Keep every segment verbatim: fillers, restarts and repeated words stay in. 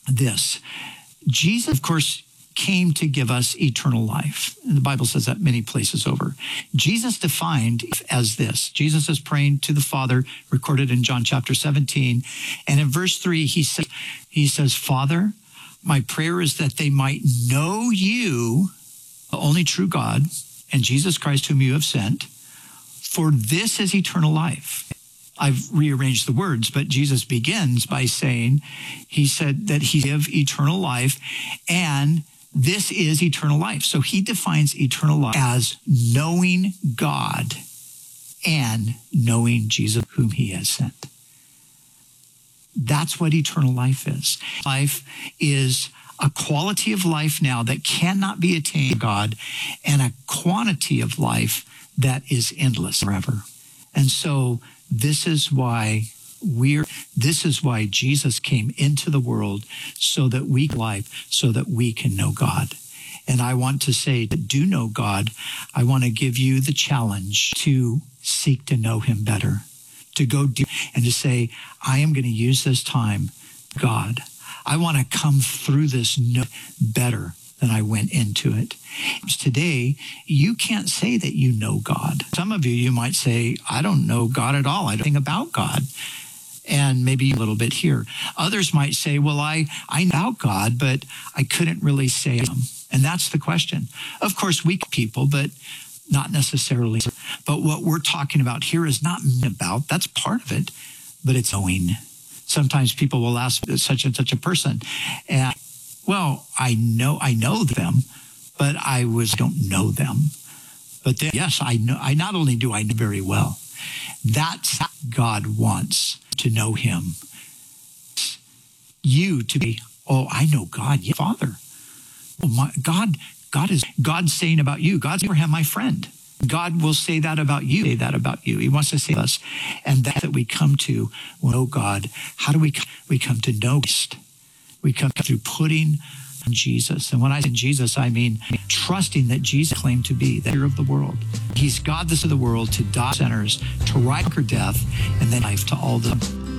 this. Jesus, of course, came to give us eternal life. And the Bible says that many places over. Jesus defined as this. Jesus is praying to the Father, recorded in John chapter seventeen. And in verse three, he says, he says, Father, my prayer is that they might know you, the only true God, and Jesus Christ whom you have sent, for this is eternal life. I've rearranged the words, but Jesus begins by saying, he said that he give eternal life, and this is eternal life. So he defines eternal life as knowing God and knowing Jesus whom he has sent. That's what eternal life is. Life is a quality of life now that cannot be attained by God, and a quantity of life that is endless forever. And so this is why we're, this is why Jesus came into the world, so that we can life, so that we can know God. And I want to say that do know God. I want to give you the challenge to seek to know him better, to go deep and to say, I am going to use this time, God. I want to come through this no better than I went into it. Today, you can't say that you know God. Some of you, you might say, I don't know God at all. I don't think about God. And maybe a little bit here. Others might say, well, I, I know about God, but I couldn't really say him. And that's the question. Of course, we people, but not necessarily. But what we're talking about here is not about, that's part of it, but it's knowing. Sometimes people will ask such and such a person, and well, I know I know them, but I was don't know them. But then, yes, I know. I not only do I know very well. That's how God wants to know him. You to be, oh, I know God, yeah, Father. Oh my God, God is God's saying about you. God's Abraham, my friend. God will say that about you, say that about you. He wants to say us. And that, that we come to know God. How do we come? We come to know Christ. We come through putting on Jesus. And when I say Jesus, I mean trusting that Jesus claimed to be the hero of the world. He's God, this of the world, to die for sinners, to right conquer death, and then life to all them.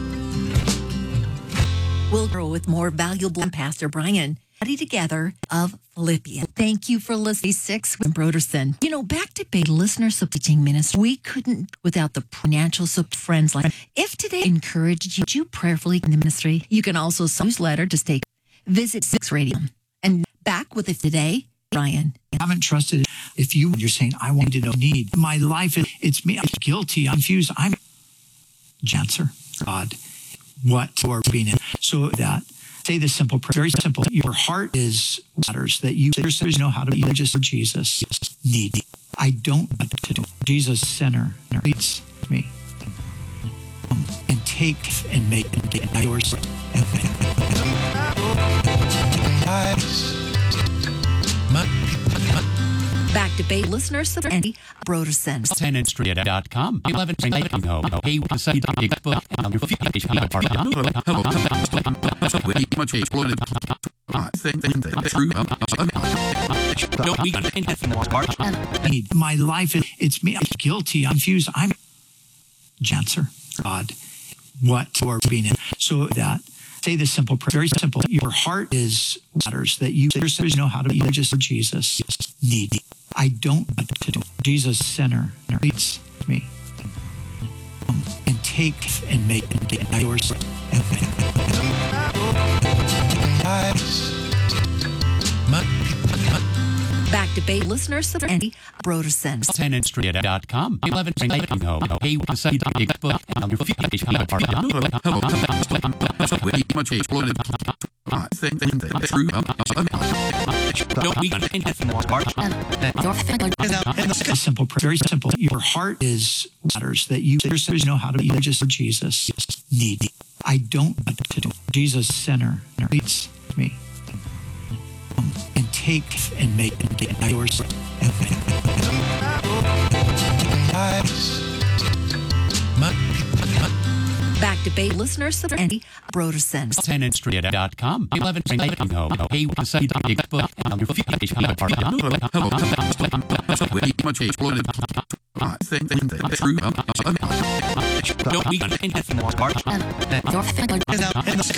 We'll grow with more valuable Pastor Brian. Together of Philippians. Thank you for listening. Six with Broderson. You know, back to big listener support teaching ministry. We couldn't without the financial support friends like. If today encouraged you, you prayerfully in the ministry, you can also send a newsletter to stay. Visit Six Radio. And back with it today, Brian. I haven't trusted. If you you're saying I want to know need my life, is, it's me. I'm guilty. I'm confused. I'm answer God. What you are being in. So that. Say this simple prayer, very simple. Your heart is matters that you there's know how to be just for Jesus need. I don't want to do. Jesus sinner leads me and take and make it yours. Back to Bay listener support Andy Broderson. tenant street dot com. eleven My life is it's me. I'm guilty. I'm confused. I'm answer God. What you are being in. So that say this simple prayer, very simple. Your heart is matters that you there's know how to be just for Jesus need. I don't want to do. Jesus sinner leads me and take and make it yours. Back to Bay listener support Andy Broderson. tenant street dot com. eleven A simple prayer, very simple. Your heart is matters that you there's know how to be just for Jesus need. I don't want to do. Jesus sinner leads me and take and make it yours. Back to Bay listener support Andy Broderson. tenant street dot com. eleven